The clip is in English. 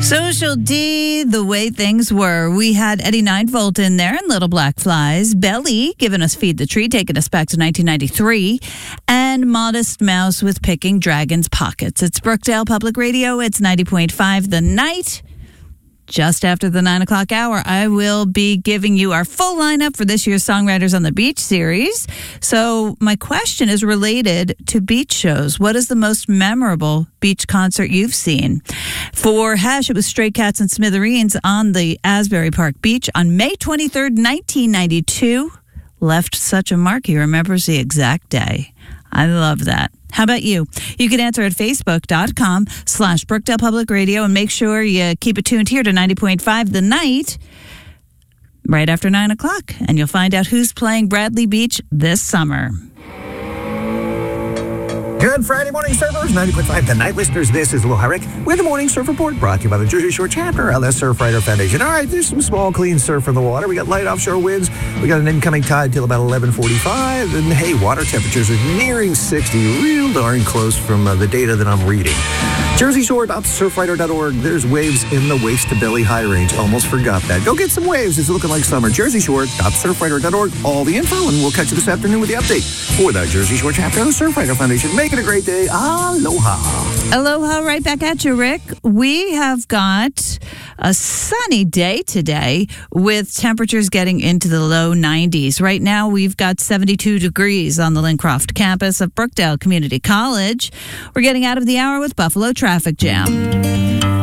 Social D, the way things were. We had Eddie Ninevolt in there and Little Black Flies. Belly giving us Feed the Tree, taking us back to 1993. And Modest Mouse with Picking Dragon's Pockets. It's Brookdale Public Radio. It's 90.5 The Night. Just after the 9 o'clock hour, I will be giving you our full lineup for this year's Songwriters on the Beach series. So my question is related to beach shows. What is the most memorable beach concert you've seen? For Hesh, it was Stray Cats and Smithereens on the Asbury Park Beach on May 23rd, 1992. Left such a mark, he remembers the exact day. I love that. How about you? You can answer at facebook.com/Brookdale Public Radio and make sure you keep it tuned here to 90.5 The Night right after 9 o'clock. And you'll find out who's playing Bradley Beach this summer. Good Friday morning, surfers. 90.5 The Night listeners. This is Aloha Rick with the Morning Surf Report brought to you by the Jersey Shore Chapter, LS Surfrider Foundation. All right, there's some small, clean surf in the water. We got light offshore winds. We got an incoming tide till about 11:45. And hey, water temperatures are nearing 60. Real darn close from the data that I'm reading. JerseyShore.surfrider.org. There's waves in the waist to belly high range. Almost forgot that. Go get some waves. It's looking like summer. JerseyShore.surfrider.org. All the info, and we'll catch you this afternoon with the update for the Jersey Shore Chapter of the Surfrider Foundation. Make it a great day. Aloha. Aloha, right back at you, Rick. We have got a sunny day today with temperatures getting into the low 90s. Right now, we've got 72 degrees on the Lincroft campus of Brookdale Community College. We're getting out of the hour with Buffalo Traffic Jam.